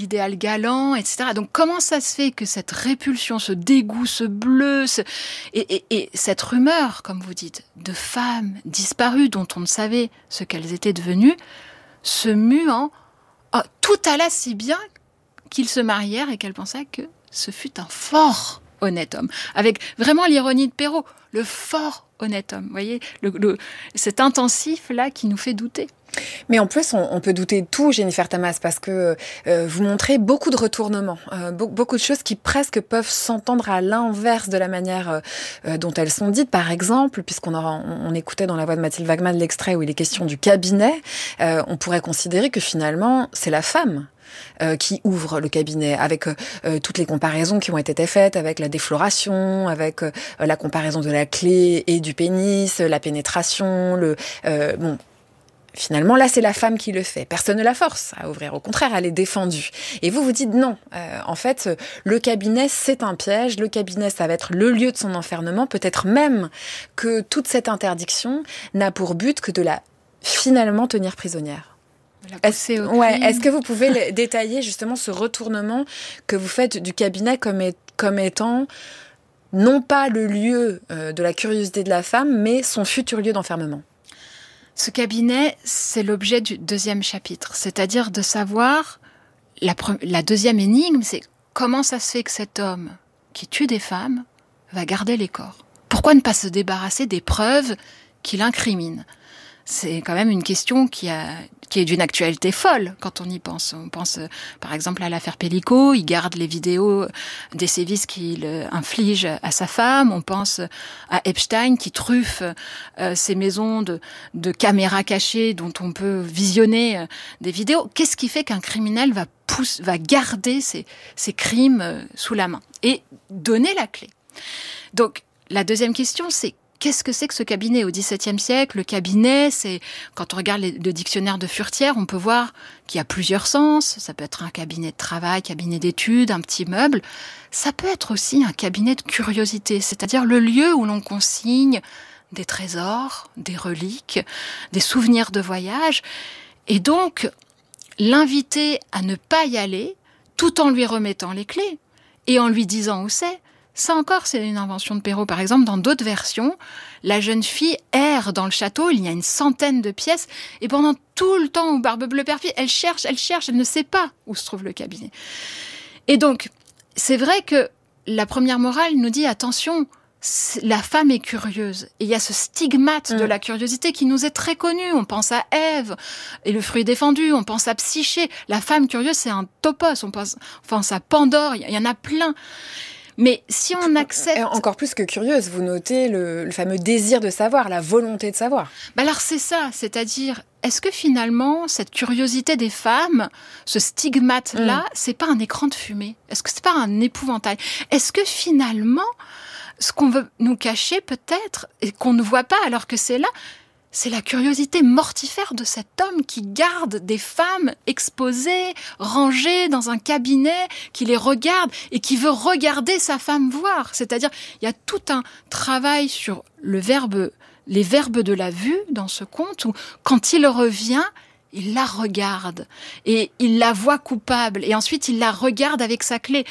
l'idéal galant, etc. Donc comment ça se fait que cette répulsion, ce dégoût, ce bleu, et cette rumeur, comme vous dites, de femmes disparues dont on ne savait ce qu'elles étaient devenues, se mue en tout alla si bien qu'ils se marièrent et qu'elle pensa que ce fut un fort honnête homme. Avec vraiment l'ironie de Perrault, le fort honnête homme. Vous voyez, cet intensif-là qui nous fait douter. Mais en plus, on peut douter de tout, Jennifer Tamas, parce que vous montrez beaucoup de retournements, beaucoup de choses qui presque peuvent s'entendre à l'inverse de la manière dont elles sont dites. Par exemple, on écoutait dans la voix de Mathilde Wagman l'extrait où il est question du cabinet, on pourrait considérer que finalement, c'est la femme qui ouvre le cabinet, avec toutes les comparaisons qui ont été faites, avec la défloration, avec la comparaison de la clé et du pénis, la pénétration, finalement, là, c'est la femme qui le fait. Personne ne la force à ouvrir. Au contraire, elle est défendue. Et vous dites non. En fait, le cabinet, c'est un piège. Le cabinet, ça va être le lieu de son enfermement. Peut-être même que toute cette interdiction n'a pour but que de la, finalement, tenir prisonnière. Est-ce que vous pouvez détailler justement ce retournement que vous faites du cabinet comme étant non pas le lieu de la curiosité de la femme, mais son futur lieu d'enfermement? Ce cabinet, c'est l'objet du deuxième chapitre, c'est-à-dire de savoir, la deuxième énigme, c'est comment ça se fait que cet homme qui tue des femmes va garder les corps. Pourquoi ne pas se débarrasser des preuves qui l'incriminent ? C'est quand même une question qui est d'une actualité folle quand on y pense. On pense par exemple à l'affaire Pellico, il garde les vidéos des sévices qu'il inflige à sa femme. On pense à Epstein qui truffe ses maisons de caméras cachées dont on peut visionner des vidéos. Qu'est-ce qui fait qu'un criminel va garder ses crimes sous la main et donner la clé ? Donc la deuxième question, c'est qu'est-ce que c'est que ce cabinet au XVIIe siècle ? Le cabinet, c'est, quand on regarde le dictionnaire de Furetière, on peut voir qu'il y a plusieurs sens. Ça peut être un cabinet de travail, cabinet d'études, un petit meuble. Ça peut être aussi un cabinet de curiosité, c'est-à-dire le lieu où l'on consigne des trésors, des reliques, des souvenirs de voyage. Et donc, l'inviter à ne pas y aller, tout en lui remettant les clés et en lui disant où c'est. Ça encore, c'est une invention de Perrault. Par exemple, dans d'autres versions, la jeune fille erre dans le château, il y a une centaine de pièces, et pendant tout le temps où Barbe-Bleue perd-pied, elle cherche, elle ne sait pas où se trouve le cabinet. Et donc, c'est vrai que la première morale nous dit, attention, la femme est curieuse. Et il y a ce stigmate de la curiosité qui nous est très connu. On pense à Ève et le fruit défendu, on pense à Psyché. La femme curieuse, c'est un topos. On pense à Pandore, il y en a plein. Mais si on accepte... Encore plus que curieuse, vous notez le fameux désir de savoir, la volonté de savoir. Alors c'est ça, c'est-à-dire, est-ce que finalement, cette curiosité des femmes, ce stigmate-là, c'est pas un écran de fumée ? Est-ce que c'est pas un épouvantail ? Est-ce que finalement, ce qu'on veut nous cacher peut-être, et qu'on ne voit pas alors que c'est là, c'est la curiosité mortifère de cet homme qui garde des femmes exposées, rangées dans un cabinet, qui les regarde et qui veut regarder sa femme voir. C'est-à-dire, il y a tout un travail sur les verbes de la vue dans ce conte où, quand il revient, il la regarde et il la voit coupable et ensuite il la regarde avec sa clé.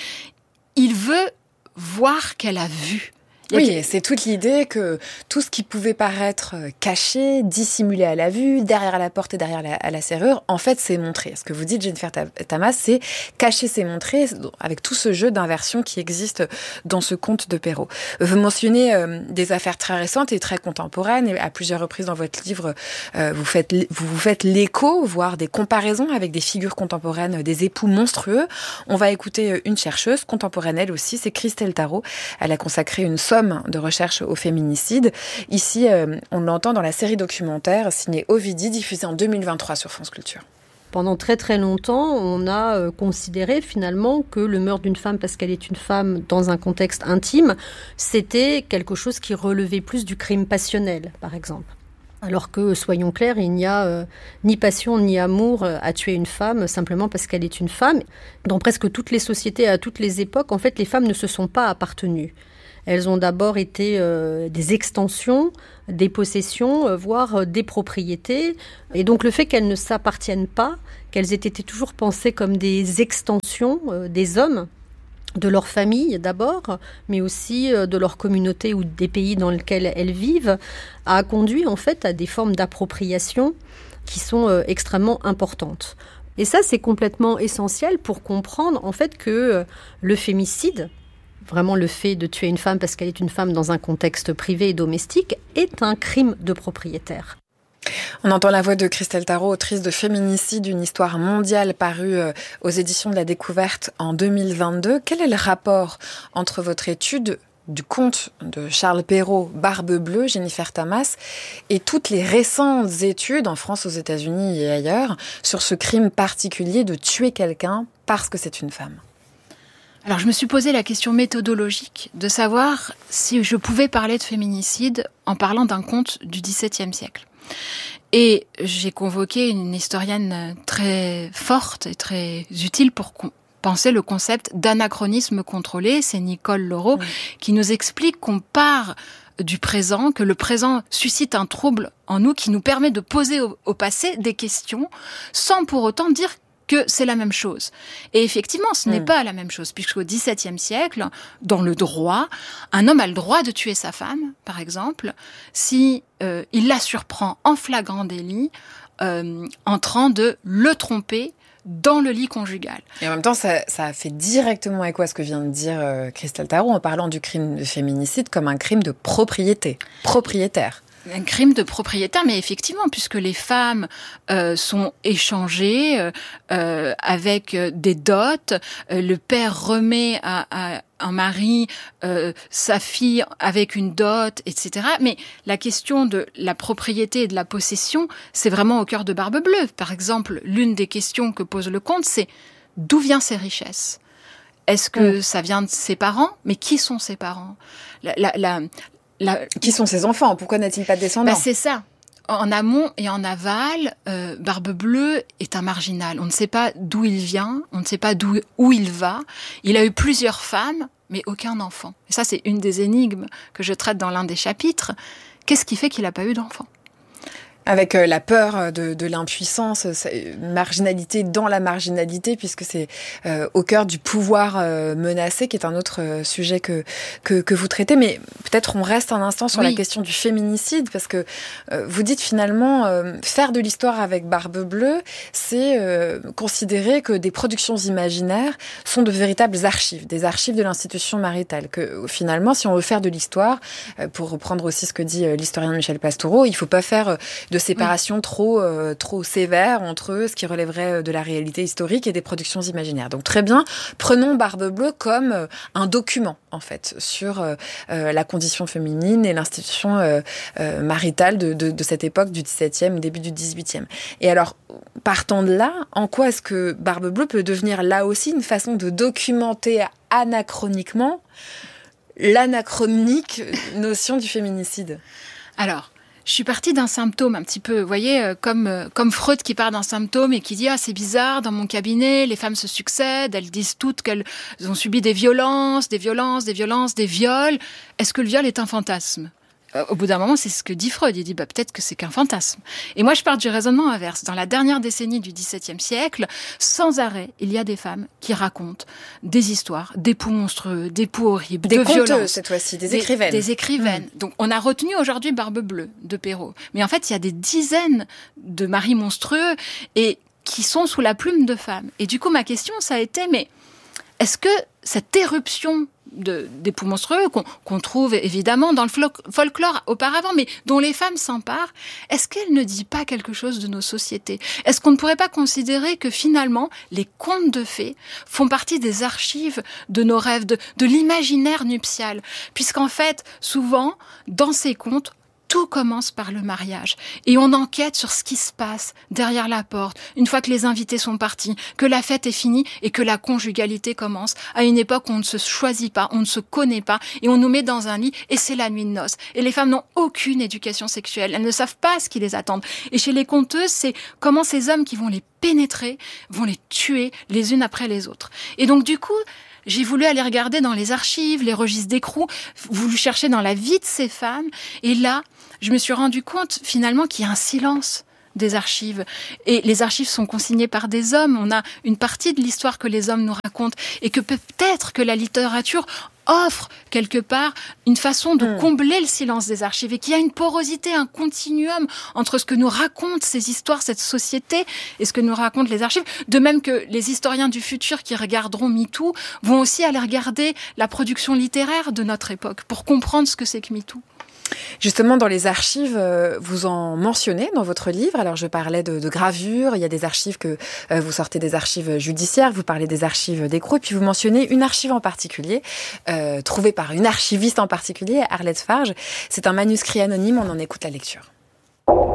Il veut voir qu'elle a vu. Oui, c'est toute l'idée que tout ce qui pouvait paraître caché, dissimulé à la vue, derrière la porte et derrière la serrure, en fait, c'est montré. Ce que vous dites, Jennifer Tamas, c'est cacher, c'est montrer, avec tout ce jeu d'inversion qui existe dans ce conte de Perrault. Vous mentionnez des affaires très récentes et très contemporaines, et à plusieurs reprises dans votre livre, vous faites l'écho, voire des comparaisons avec des figures contemporaines, des époux monstrueux. On va écouter une chercheuse contemporaine, elle aussi, c'est Christelle Tarot. Elle a consacré une somme de recherche au féminicide. Ici, on l'entend dans la série documentaire signée Ovidie, diffusée en 2023 sur France Culture. Pendant très très longtemps, on a considéré finalement que le meurtre d'une femme parce qu'elle est une femme dans un contexte intime, c'était quelque chose qui relevait plus du crime passionnel, par exemple. Alors que, soyons clairs, il n'y a ni passion ni amour à tuer une femme simplement parce qu'elle est une femme. Dans presque toutes les sociétés, à toutes les époques, en fait, les femmes ne se sont pas appartenues. Elles ont d'abord été des extensions, des possessions, voire des propriétés. Et donc le fait qu'elles ne s'appartiennent pas, qu'elles aient été toujours pensées comme des extensions des hommes, de leur famille d'abord, mais aussi de leur communauté ou des pays dans lesquels elles vivent, a conduit en fait à des formes d'appropriation qui sont extrêmement importantes. Et ça, c'est complètement essentiel pour comprendre en fait que le fémicide, vraiment le fait de tuer une femme parce qu'elle est une femme dans un contexte privé et domestique, est un crime de propriétaire. On entend la voix de Christelle Tarot, autrice de Féminicide, une histoire mondiale parue aux éditions de la Découverte en 2022. Quel est le rapport entre votre étude du conte de Charles Perrault, Barbe Bleue, Jennifer Tamas, et toutes les récentes études en France, aux États-Unis et ailleurs sur ce crime particulier de tuer quelqu'un parce que c'est une femme? Alors, je me suis posé la question méthodologique de savoir si je pouvais parler de féminicide en parlant d'un conte du XVIIe siècle. Et j'ai convoqué une historienne très forte et très utile pour penser le concept d'anachronisme contrôlé. C'est Nicole Laureau qui nous explique qu'on part du présent, que le présent suscite un trouble en nous qui nous permet de poser au passé des questions sans pour autant dire que c'est la même chose. Et effectivement, ce n'est pas la même chose, puisqu'au XVIIe siècle, dans le droit, un homme a le droit de tuer sa femme, par exemple, si il la surprend en flagrant délit, en train de le tromper dans le lit conjugal. Et en même temps, ça a fait directement écho à ce que vient de dire Christelle Tarot en parlant du crime de féminicide comme un crime de propriétaire. Un crime de propriétaire, mais effectivement, puisque les femmes sont échangées avec des dots, le père remet à un mari sa fille avec une dot, etc. Mais la question de la propriété et de la possession, c'est vraiment au cœur de Barbe Bleue. Par exemple, l'une des questions que pose le conte, c'est d'où viennent ces richesses ? Est-ce que ça vient de ses parents ? Mais qui sont ses parents ? Qui sont ses enfants ? Pourquoi n'a-t-il pas de descendants ? C'est ça. En amont et en aval, Barbe Bleue est un marginal. On ne sait pas d'où il vient, on ne sait pas où il va. Il a eu plusieurs femmes, mais aucun enfant. Et ça, c'est une des énigmes que je traite dans l'un des chapitres. Qu'est-ce qui fait qu'il n'a pas eu d'enfant ? Avec la peur de l'impuissance, marginalité dans la marginalité, puisque c'est au cœur du pouvoir menacé, qui est un autre sujet que vous traitez. Mais peut-être on reste un instant sur la question du féminicide, parce que vous dites finalement, faire de l'histoire avec Barbe Bleue, c'est considérer que des productions imaginaires sont de véritables archives, des archives de l'institution maritale. Que finalement, si on veut faire de l'histoire, pour reprendre aussi ce que dit l'historien Michel Pastoureau, il ne faut pas faire de séparation trop sévère entre ce qui relèverait de la réalité historique et des productions imaginaires. Donc très bien, prenons Barbe Bleue comme un document, en fait, sur la condition féminine et l'institution maritale de cette époque du XVIIe, début du XVIIIe. Et alors, partant de là, en quoi est-ce que Barbe Bleue peut devenir là aussi une façon de documenter anachroniquement l'anachronique notion du féminicide ? Alors, je suis partie d'un symptôme un petit peu, vous voyez, comme Freud qui part d'un symptôme et qui dit « Ah, c'est bizarre, dans mon cabinet, les femmes se succèdent, elles disent toutes qu'elles ont subi des viols. Est-ce que le viol est un fantasme ?» Au bout d'un moment, c'est ce que dit Freud. Il dit peut-être que c'est qu'un fantasme. Et moi, je pars du raisonnement inverse. Dans la dernière décennie du XVIIe siècle, sans arrêt, il y a des femmes qui racontent des histoires, d'époux monstrueux, d'époux horribles, de violences. Des conteuses, cette fois-ci, des écrivaines. Des écrivaines. Donc, on a retenu aujourd'hui Barbe Bleue de Perrault. Mais en fait, il y a des dizaines de maris monstrueux et qui sont sous la plume de femmes. Et du coup, ma question, ça a été, mais est-ce que cette éruption d'époux monstrueux qu'on trouve évidemment dans le folklore auparavant, mais dont les femmes s'emparent, est-ce qu'elle ne dit pas quelque chose de nos sociétés ? Est-ce qu'on ne pourrait pas considérer que finalement les contes de fées font partie des archives de nos rêves, de l'imaginaire nuptial ? Puisqu'en fait, souvent, dans ces contes, tout commence par le mariage. Et on enquête sur ce qui se passe derrière la porte, une fois que les invités sont partis, que la fête est finie et que la conjugalité commence. À une époque où on ne se choisit pas, on ne se connaît pas, et on nous met dans un lit, et c'est la nuit de noces. Et les femmes n'ont aucune éducation sexuelle, elles ne savent pas ce qui les attend. Et chez les conteuses, c'est comment ces hommes qui vont les pénétrer, vont les tuer les unes après les autres. Et donc du coup, j'ai voulu aller regarder dans les archives, les registres d'écrou, voulu chercher dans la vie de ces femmes. Et là, je me suis rendu compte finalement qu'il y a un silence des archives. Et les archives sont consignées par des hommes. On a une partie de l'histoire que les hommes nous racontent. Et que peut-être que la littérature offre quelque part une façon de combler le silence des archives et qu'il y a une porosité, un continuum entre ce que nous racontent ces histoires, cette société et ce que nous racontent les archives. De même que les historiens du futur qui regarderont MeToo vont aussi aller regarder la production littéraire de notre époque pour comprendre ce que c'est que MeToo. Justement, dans les archives, vous en mentionnez dans votre livre. Alors, je parlais de gravures. Il y a des archives que vous sortez des archives judiciaires. Vous parlez des archives d'écrou. Et puis, vous mentionnez une archive en particulier, trouvée par une archiviste en particulier, Arlette Farge. C'est un manuscrit anonyme. On en écoute la lecture.